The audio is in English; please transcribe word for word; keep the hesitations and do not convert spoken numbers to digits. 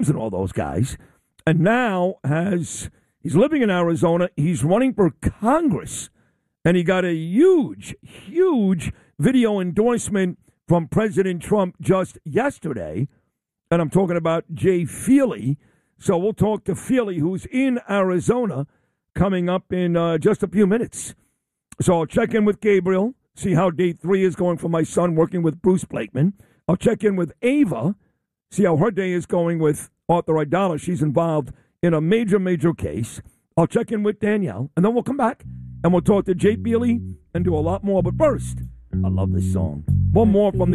and all those guys, and now has he's living in Arizona. He's running for Congress, and he got a huge, huge video endorsement from President Trump just yesterday. And I'm talking about Jay Feely. So we'll talk to Feely, who's in Arizona, coming up in uh, just a few minutes. So I'll check in with Gabriel, see how day three is going for my son working with Bruce Blakeman. I'll check in with Ava, see how her day is going with Arthur Aidala. She's involved in a major, major case. I'll check in with Danielle, and then we'll come back, and we'll talk to Jay Feely and do a lot more. But first, I love this song. One more from the